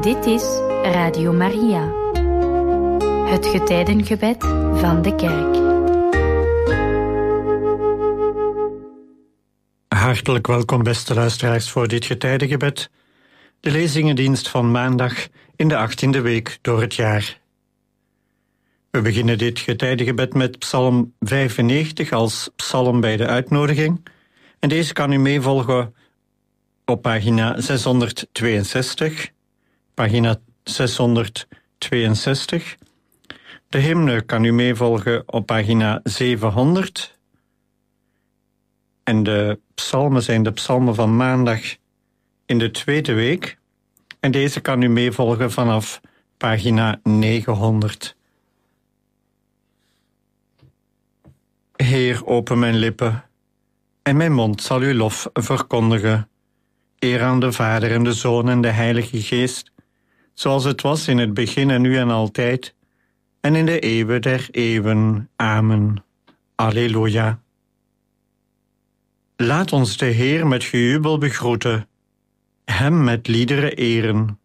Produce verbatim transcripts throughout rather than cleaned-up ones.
Dit is Radio Maria, het getijdengebed van de kerk. Hartelijk welkom, beste luisteraars, voor dit getijdengebed, de lezingendienst van maandag in de achttiende week door het jaar. We beginnen dit getijdengebed met Psalm vijfennegentig als psalm bij de uitnodiging. En deze kan u meevolgen op pagina zeshonderdtweeënzestig. Pagina zeshonderdtweeënzestig. De hymne kan u meevolgen op pagina zevenhonderd. En de psalmen zijn de psalmen van maandag in de tweede week. En deze kan u meevolgen vanaf pagina negenhonderd. Heer, open mijn lippen, en mijn mond zal uw lof verkondigen. Eer aan de Vader en de Zoon en de Heilige Geest, zoals het was in het begin en nu en altijd, en in de eeuwen der eeuwen. Amen. Alleluia. Laat ons de Heer met gejubel begroeten, hem met liederen eren.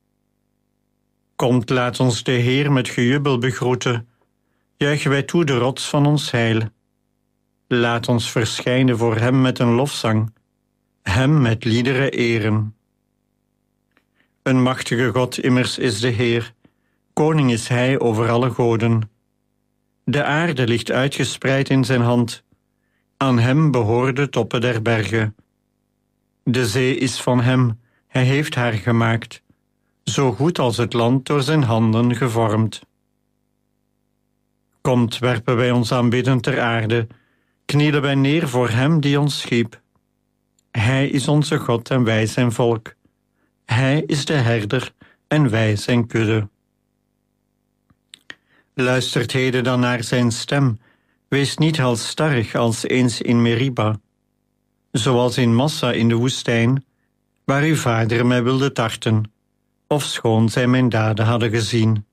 Komt, laat ons de Heer met gejubel begroeten, juichen wij toe de rots van ons heil. Laat ons verschijnen voor hem met een lofzang, hem met liederen eren. Een machtige God immers is de Heer, koning is hij over alle goden. De aarde ligt uitgespreid in zijn hand, aan hem behoren de toppen der bergen. De zee is van hem, hij heeft haar gemaakt, zo goed als het land door zijn handen gevormd. Komt, werpen wij ons aanbiddend ter aarde, knielen wij neer voor hem die ons schiep. Hij is onze God en wij zijn volk. Hij is de herder en wij zijn kudde. Luistert heden dan naar zijn stem, wees niet halsstarrig als eens in Meriba, zoals in Massa in de woestijn, waar uw vader mij wilde tarten, ofschoon zij mijn daden hadden gezien.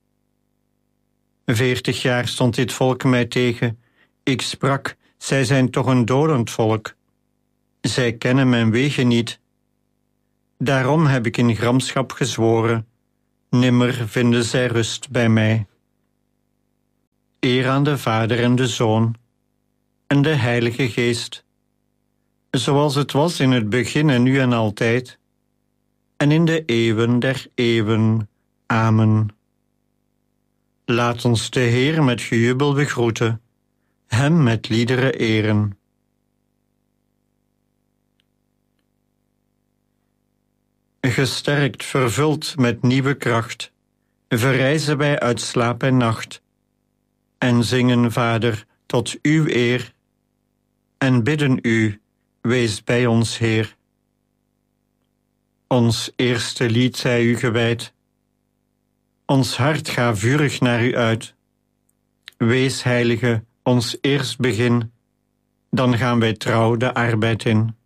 Veertig jaar stond dit volk mij tegen. Ik sprak, zij zijn toch een dolend volk. Zij kennen mijn wegen niet. Daarom heb ik in gramschap gezworen, nimmer vinden zij rust bij mij. Eer aan de Vader en de Zoon en de Heilige Geest, zoals het was in het begin en nu en altijd, en in de eeuwen der eeuwen. Amen. Laat ons de Heer met gejubel begroeten, hem met liederen eren. Gesterkt, vervuld met nieuwe kracht, verrijzen wij uit slaap en nacht, en zingen, Vader, tot uw eer, en bidden u, wees bij ons, Heer. Ons eerste lied zij u gewijd, ons hart ga vurig naar u uit. Wees, Heilige, ons eerst begin, dan gaan wij trouw de arbeid in.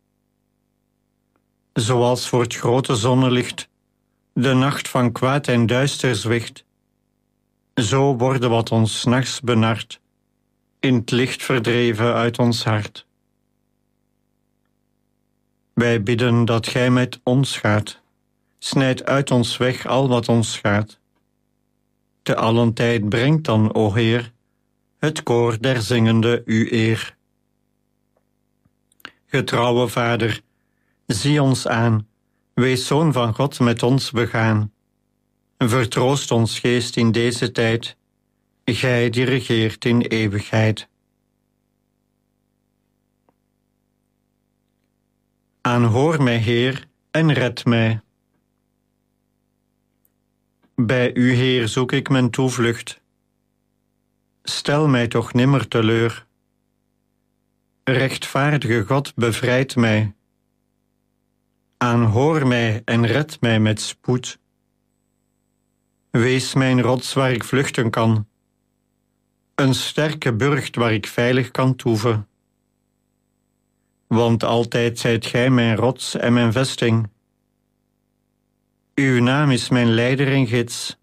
Zoals voor het grote zonnelicht de nacht van kwaad en duister zwicht, zo worden wat ons 's nachts benart, in het licht verdreven uit ons hart. Wij bidden dat gij met ons gaat, snijd uit ons weg al wat ons schaadt. Te allen tijd brengt dan, o Heer, het koor der zingende u eer. Getrouwe Vader, zie ons aan, wees Zoon van God met ons begaan. Vertroost ons geest in deze tijd, gij die regeert in eeuwigheid. Aanhoor mij, Heer, en red mij. Bij u, Heer, zoek ik mijn toevlucht. Stel mij toch nimmer teleur. Rechtvaardige God, bevrijd mij. Aanhoor mij en red mij met spoed. Wees mijn rots waar ik vluchten kan, een sterke burcht waar ik veilig kan toeven. Want altijd zijt gij mijn rots en mijn vesting. Uw naam is mijn leider en gids.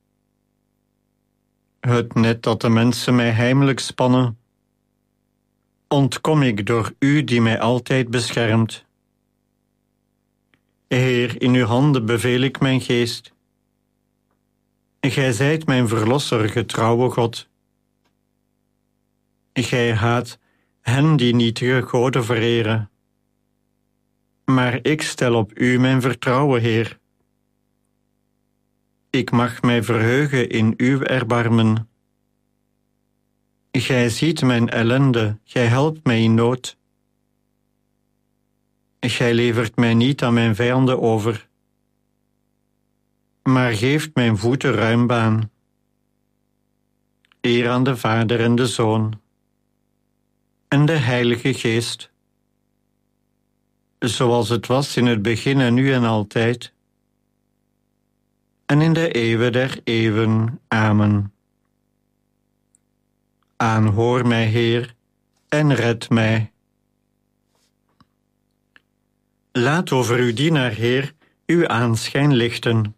Het net dat de mensen mij heimelijk spannen, ontkom ik door u die mij altijd beschermt. Heer, in uw handen beveel ik mijn geest. Gij zijt mijn verlosser, getrouwe God. Gij haat hen die nietige goden vereren. Maar ik stel op u mijn vertrouwen, Heer. Ik mag mij verheugen in uw erbarmen. Gij ziet mijn ellende, gij helpt mij in nood. Gij levert mij niet aan mijn vijanden over, maar geeft mijn voeten ruim baan. Eer aan de Vader en de Zoon en de Heilige Geest, zoals het was in het begin en nu en altijd, en in de eeuwen der eeuwen. Amen. Aanhoor mij, Heer, en red mij. Laat over uw dienaar, Heer, uw aanschijn lichten.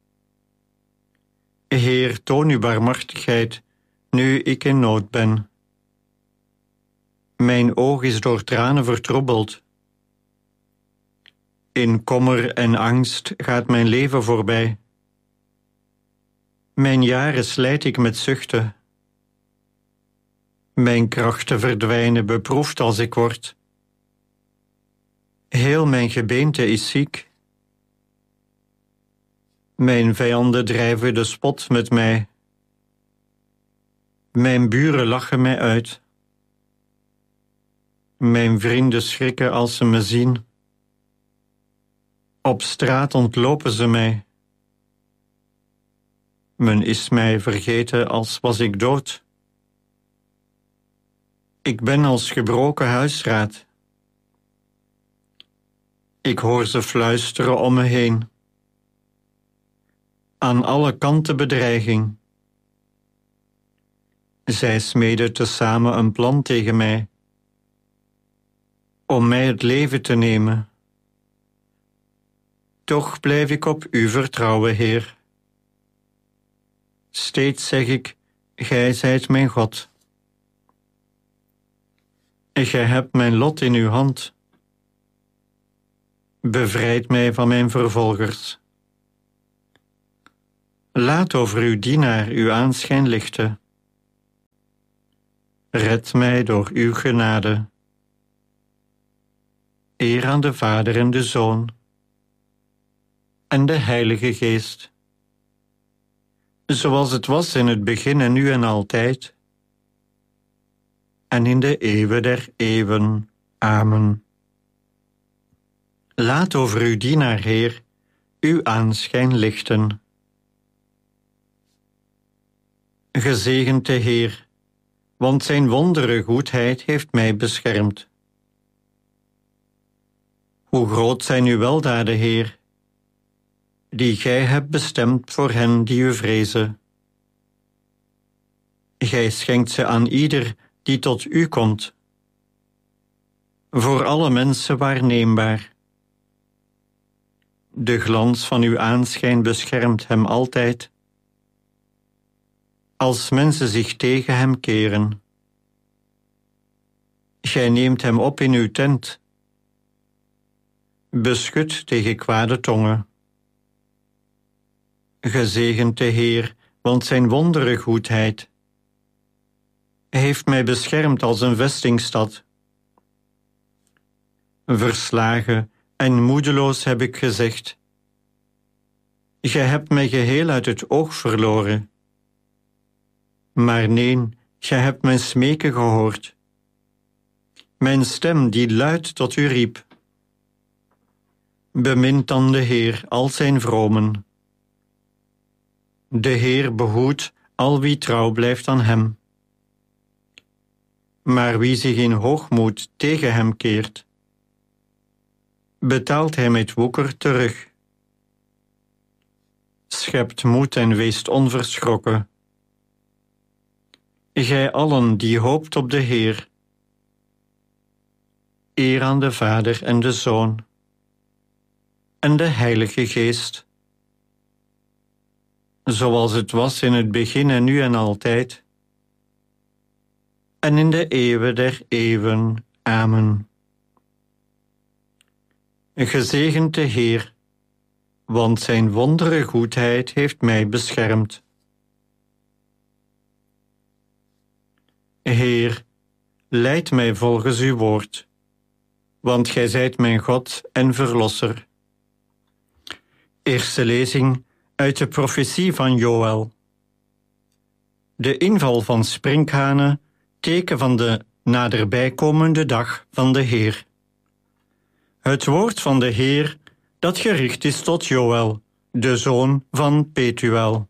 Heer, toon uw barmhartigheid, nu ik in nood ben. Mijn oog is door tranen vertroebeld. In kommer en angst gaat mijn leven voorbij. Mijn jaren slijt ik met zuchten. Mijn krachten verdwijnen, beproefd als ik word. Heel mijn gebeente is ziek. Mijn vijanden drijven de spot met mij. Mijn buren lachen mij uit. Mijn vrienden schrikken als ze me zien. Op straat ontlopen ze mij. Men is mij vergeten als was ik dood. Ik ben als gebroken huisraad. Ik hoor ze fluisteren om me heen. Aan alle kanten bedreiging. Zij smeden tezamen een plan tegen mij, om mij het leven te nemen. Toch blijf ik op u vertrouwen, Heer. Steeds zeg ik, gij zijt mijn God. Gij hebt mijn lot in uw hand. Bevrijd mij van mijn vervolgers. Laat over uw dienaar uw aanschijn lichten. Red mij door uw genade. Eer aan de Vader en de Zoon en de Heilige Geest, zoals het was in het begin en nu en altijd, en in de eeuwen der eeuwen. Amen. Laat over uw dienaar, Heer, uw aanschijn lichten. Gezegend de Heer, want zijn wondere goedheid heeft mij beschermd. Hoe groot zijn uw weldaden, Heer, die gij hebt bestemd voor hen die u vrezen. Gij schenkt ze aan ieder die tot u komt. Voor alle mensen waarneembaar. De glans van uw aanschijn beschermt hem altijd, als mensen zich tegen hem keren. Gij neemt hem op in uw tent, beschut tegen kwade tongen. Gezegend de Heer, want zijn wondere goedheid heeft mij beschermd als een vestingstad. Verslagen en moedeloos heb ik gezegd, gij hebt mij geheel uit het oog verloren. Maar nee, gij hebt mijn smeken gehoord. Mijn stem die luid tot u riep. Bemint dan de Heer al zijn vromen. De Heer behoedt al wie trouw blijft aan hem. Maar wie zich in hoogmoed tegen hem keert, betaalt hij met woeker terug. Schept moed en weest onverschrokken. Gij allen die hoopt op de Heer. Eer aan de Vader en de Zoon en de Heilige Geest, zoals het was in het begin en nu en altijd, en in de eeuwen der eeuwen. Amen. Gezegend de Heer, want zijn wondere goedheid heeft mij beschermd. Heer, leid mij volgens uw woord, want gij zijt mijn God en Verlosser. Eerste lezing uit de profetie van Joël. De inval van sprinkhanen, teken van de naderbijkomende dag van de Heer. Het woord van de Heer dat gericht is tot Joël, de zoon van Petuel.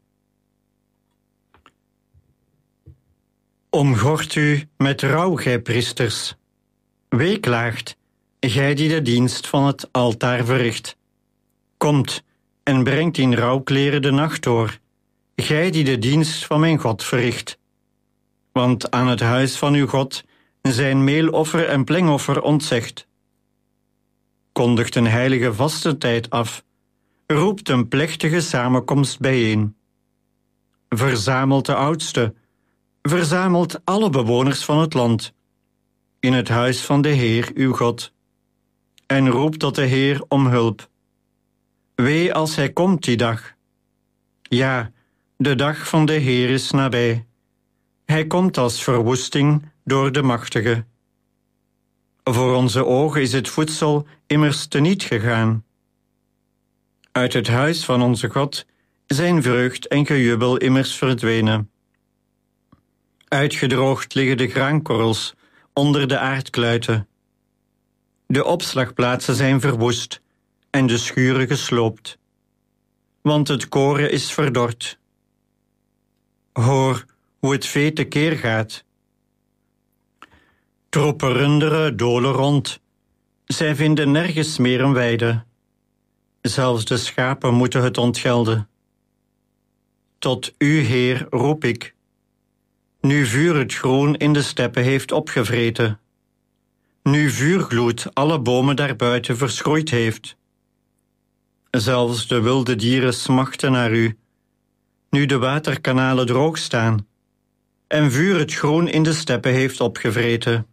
Omgort u met rouw, gij priesters. Weeklaagt, gij die de dienst van het altaar verricht. Komt en brengt in rouwkleren de nacht door, gij die de dienst van mijn God verricht. Want aan het huis van uw God zijn meeloffer en plengoffer ontzegd. Kondigt een heilige vastentijd af, roept een plechtige samenkomst bijeen. Verzamelt de oudste, verzamelt alle bewoners van het land, in het huis van de Heer uw God, en roept tot de Heer om hulp. Wee als hij komt die dag. Ja, de dag van de Heer is nabij. Hij komt als verwoesting door de machtige. Voor onze ogen is het voedsel immers teniet gegaan. Uit het huis van onze God zijn vreugd en gejubel immers verdwenen. Uitgedroogd liggen de graankorrels onder de aardkluiten. De opslagplaatsen zijn verwoest en de schuren gesloopt, want het koren is verdord. Hoor hoe het vee tekeer gaat. Troepen runderen dolen rond. Zij vinden nergens meer een weide. Zelfs de schapen moeten het ontgelden. Tot u, Heer, roep ik. Nu vuur het groen in de steppen heeft opgevreten. Nu vuurgloed alle bomen daarbuiten verschroeid heeft. Zelfs de wilde dieren smachten naar u, nu de waterkanalen droog staan en vuur het groen in de steppen heeft opgevreten.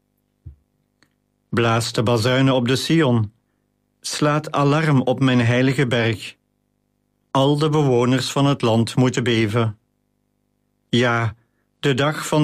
Blaas de bazuinen op de Sion, slaat alarm op mijn heilige berg. Al de bewoners van het land moeten beven. Ja, de dag van